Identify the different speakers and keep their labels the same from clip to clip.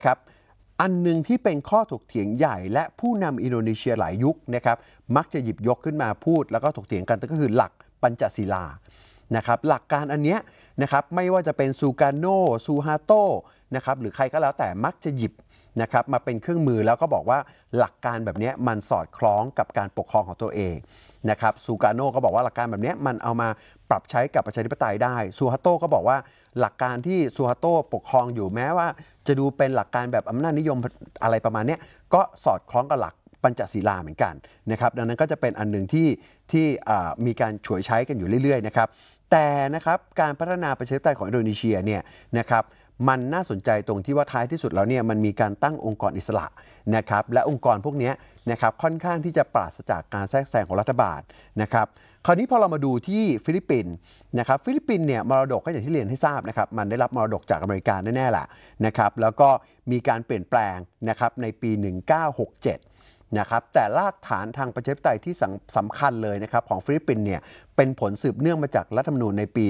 Speaker 1: ครับอันหนึ่งที่เป็นข้อถกเถียงใหญ่และผู้นำอินโดนีเซียหลายยุคนะครับมักจะหยิบยกขึ้นมาพูดแล้วก็ถกเถียงกันก็คือหลักปัญจศีลานะครับหลักการอันเนี้ยนะครับไม่ว่าจะเป็นซูการโนซูฮาโตนะครับหรือใครก็แล้วแต่มักจะหยิบนะครับมาเป็นเครื่องมือแล้วก็บอกว่าหลักการแบบนี้มันสอดคล้องกับการปกครองของตัวเองนะครับซูการโนก็บอกว่าหลักการแบบนี้มันเอามาปรับใช้กับประชาธิปไตยได้ซูฮาโตก็บอกว่าหลักการที่ซูฮาโตปกครองอยู่แม้ว่าจะดูเป็นหลักการแบบอำนาจนิยมอะไรประมาณนี้ก็สอดคล้องกับหลักปัญจศีลาเหมือนกันนะครับดังนั้นก็จะเป็นอันหนึ่งที่มีการฉวยใช้กันอยู่เรื่อยๆนะครับแต่นะครับการพัฒนาประชาธิปไตยของอินโดนีเซียเนี่ยนะครับมันน่าสนใจตรงที่ว่าท้ายที่สุดแล้วเนี่ยมันมีการตั้งองค์กรอิสระนะครับและองค์กรพวกนี้นะครับค่อนข้างที่จะปราศจากการแทรกแซงของรัฐบาลนะครับคราวนี้พอเรามาดูที่ฟิลิปปินส์นะครับฟิลิปปินส์เนี่ยมรดกก็อย่างที่เรียนให้ทราบนะครับมันได้รับมรดกจากอเมริกาแน่ๆแหละนะครับแล้วก็มีการเปลี่ยนแปลงนะครับในปี 1967นะครับแต่รากฐานทางประชาธิปไตยที่สำคัญเลยนะครับของฟิลิปปินส์เนี่ยเป็นผลสืบเนื่องมาจากรัฐธรรมนูญในปี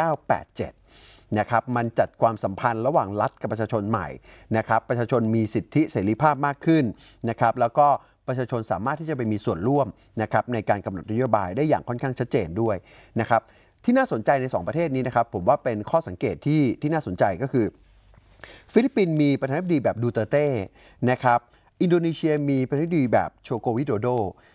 Speaker 1: 1987นะครับมันจัดความสัมพันธ์ระหว่างรัฐกับประชาชนใหม่นะครับประชาชนมีสิทธิเสรีภาพมากขึ้นนะครับแล้วก็ประชาชนสามารถที่จะไปมีส่วนร่วมนะครับในการกำหนดนโยบายได้อย่างค่อนข้างชัดเจนด้วยนะครับที่น่าสนใจใน2ประเทศนี้นะครับผมว่าเป็นข้อสังเกตที่น่าสนใจก็คือฟิลิปปินส์มีประธานาธิบดีแบบดูเตเต้นะครับอินโดนีเซียมีประธานาธิบดีแบบโชโกวิโดโด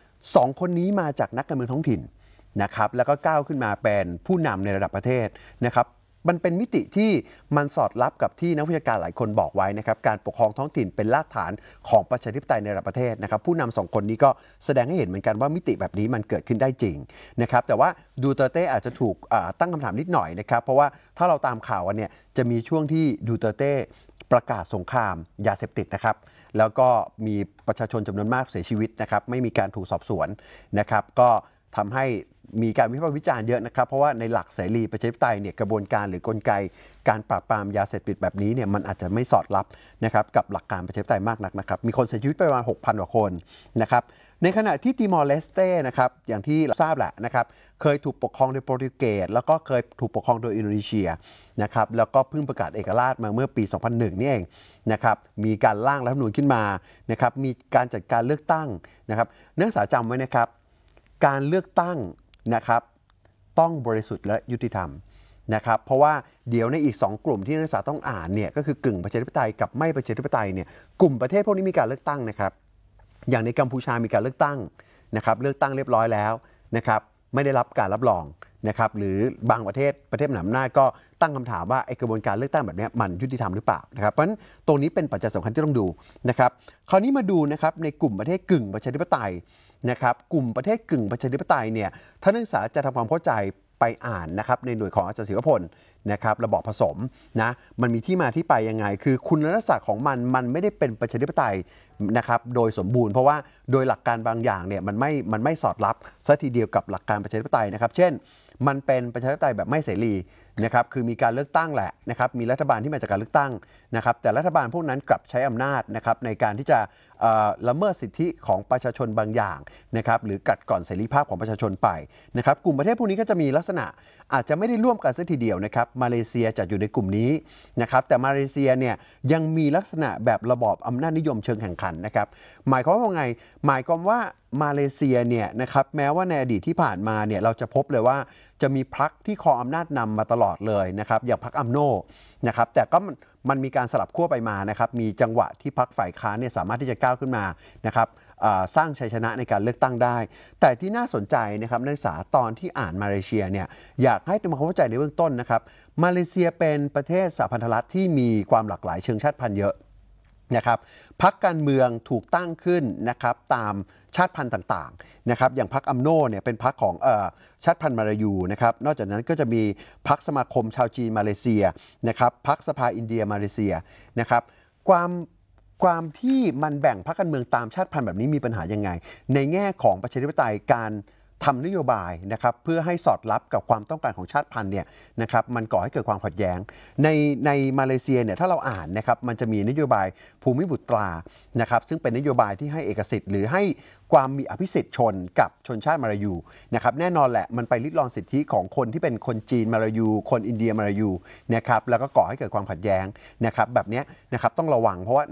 Speaker 1: 2คนนี้มาจากนักการเมืองท้องถิ่นนะครับแล้วก็ก้าวขึ้นมาเป็นผู้นำในระดับประเทศนะครับมันเป็นมิติที่มันสอดรับกับที่นักวิชาการหลายคนบอกไว้นะครับการปกครองท้องถิ่นเป็นรากฐานของประชาธิปไตยในระดับประเทศนะครับผู้นำ2คนนี้ก็แสดงให้เห็นเหมือนกันว่ามิติแบบนี้มันเกิดขึ้นได้จริงนะครับแต่ว่าดูเตเต้อาจจะถูกตั้งคำถามนิดหน่อยนะครับเพราะว่าถ้าเราตามข่าวกันเนี่ยจะมีช่วงที่ดูเตเต้ประกาศสงครามยาเสพติดนะครับแล้วก็มีประชาชนจำนวนมากเสียชีวิตนะครับไม่มีการถูกสอบสวนนะครับก็ทำให้มีการวิพากษ์วิจารณ์เยอะนะครับเพราะว่าในหลักเสรีประชาธิปไตยเนี่ยกระบวนการหรือกลไกการปราบปรามยาเสพติดแบบนี้เนี่ยมันอาจจะไม่สอดรับนะครับกับหลักการประชาธิปไตยมากนักนะครับมีคนเสียชีวิตไปประมาณ 6,000 กว่าคนนะครับในขณะที่ติมอร์เลสเต้นะครับอย่างที่ทราบแหละนะครับเคยถูกปกครองโดยโปรตุเกสแล้วก็เคยถูกปกครองโดยอินโดนีเซียนะครับแล้วก็เพิ่งประกาศเอกราชมาเมื่อปี 2001 นี่เองนะครับมีการร่างรัฐธรรมนูญขึ้นมานะครับมีการจัดการเลือกตั้งนะครับนักศึกษาจำไว้นะครับการเลือกตั้งนะครับต้องบริสุทธิ์และยุติธรรมนะครับเพราะว่าเดี๋ยวในอีก2กลุ่มที่นักศึกษาต้องอ่านเนี่ยก็คือกึ่งประชาธิปไตยกับไม่ประชาธิปไตยเนี่ยกลุ่มประเทศพวกนี้มีการเลือกตั้งนะครับอย่างในกัมพูชามีการเลือกตั้งนะครับเลือกตั้งเรียบร้อยแล้วนะครับไม่ได้รับการรับรองนะครับหรือบางประเทศมหาอำนาจก็ตั้งคำถามว่าไอ้กระบวนการเลือกตั้งแบบนี้มันยุติธรรมหรือเปล่านะครับเพราะฉะนั้นตรงนี้เป็นปัจจัยสำคัญที่ต้องดูนะครับคราวนี้มาดูนะครับในกลุ่มประเทศกึ่งประชาธิปไตยนะครับกลุ่มประเทศกึ่งประชาธิปไตยเนี่ยถ้านักศึกษาจะทำความเข้าใจไปอ่านนะครับในหน่วยของอาจารย์ศิวพลนะครับระบอบผสมนะมันมีที่มาที่ไปยังไงคือคุณลักษณะของมันไม่ได้เป็นประชาธิปไตยนะครับโดยสมบูรณ์เพราะว่าโดยหลักการบางอย่างเนี่ยมันไม่สอดรับซะทีเดียวกับหลักการประชาธิปไตยนะครับเช่นมันเป็นประชาธิปไตยแบบไม่เสรีนะครับคือมีการเลือกตั้งแหละนะครับมีรัฐบาลที่มาจากการเลือกตั้งนะครับแต่รัฐบาลพวกนั้นกลับใช้อำนาจนะครับในการที่จะละเมิดสิทธิของประชาชนบางอย่างนะครับหรือกัดก่อนเสรีภาพของประชาชนไปนะครับกลุ่มประเทศพวกนี้ก็จะมีลักษณะอาจจะไม่ได้ร่วมกันซะทีเดียวนะครับมาเลเซียจัดอยู่ในกลุ่มนี้นะครับแต่มาเลเซียเนี่ยยังมีลักษณะแบบระบอบอำนาจนิยมเชิงแข่งขันนะครับหมายความว่าไงหมายความว่ามาเลเซียเนี่ยนะครับแม้ว่าในอดีตที่ผ่านมาเนี่ยเราจะพบเลยว่าจะมีพรรคที่ครองอำนาจนำมาตลอดเลยนะครับอย่างพรรคอัมโนนะครับแต่ก็มันมีการสลับขั้วไปมานะครับมีจังหวะที่พรรคฝ่ายค้านเนี่ยสามารถที่จะก้าวขึ้นมานะครับสร้างชัยชนะในการเลือกตั้งได้แต่ที่น่าสนใจนะครับนักศึกษาตอนที่อ่านมาเลเซียเนี่ยอยากให้ทำความเข้าใจในเบื้องต้นนะครับมาเลเซียเป็นประเทศสหพันธรัฐที่มีความหลากหลายเชิงชาติพันธุ์เยอะนะครับพรรคการเมืองถูกตั้งขึ้นนะครับตามชาติพันธุ์ต่างๆนะครับอย่างพรรคอัมโนเนี่ยเป็นพรรคของชาติพันธุ์มาลายูนะครับนอกจากนั้นก็จะมีพรรคสมาคมชาวจีนมาเลเซียนะครับพรรคสภาอินเดียมาเลเซียนะครับความที่มันแบ่งพรรคการเมืองตามชาติพันธุ์แบบนี้มีปัญหายังไงในแง่ของประชาธิปไตยการทำนโยบายนะครับเพื่อให้สอดรับกับความต้องการของชาติพันธุ์เนี่ยนะครับมันก่อให้เกิดความขัดแย้งในมาเลเซียเนี่ยถ้าเราอ่านนะครับมันจะมีนโยบายภูมิบุตรานะครับซึ่งเป็นนโยบายที่ให้เอกสิทธิ์หรือให้ความมีอภิสิทธิ์ชนกับชนชาติมาลายูนะครับแน่นอนแหละมันไปริดรอนสิทธิของคนที่เป็นคนจีนมาลายูคนอินเดียมาลายูนะครับแล้วก็ก่อให้เกิดความขัดแย้งนะครับแบบนี้นะครับต้องระวังเพราะว่า